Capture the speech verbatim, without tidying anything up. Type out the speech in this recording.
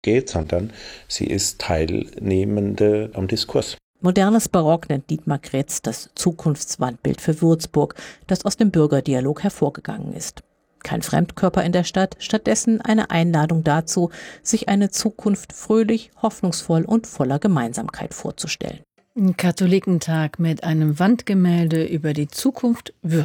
geht, sondern sie ist Teilnehmende am Diskurs. Modernes Barock nennt Dietmar Kretz das Zukunftswandbild für Würzburg, das aus dem Bürgerdialog hervorgegangen ist. Kein Fremdkörper in der Stadt, stattdessen eine Einladung dazu, sich eine Zukunft fröhlich, hoffnungsvoll und voller Gemeinsamkeit vorzustellen. Katholikentag mit einem Wandgemälde über die Zukunft Würzburgs.